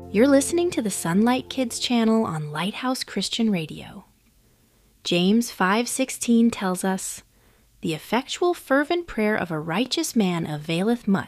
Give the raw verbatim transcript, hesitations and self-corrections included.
You're listening to the Sunlight Kids channel on Lighthouse Christian Radio. James five sixteen tells us, "The effectual fervent prayer of a righteous man availeth much."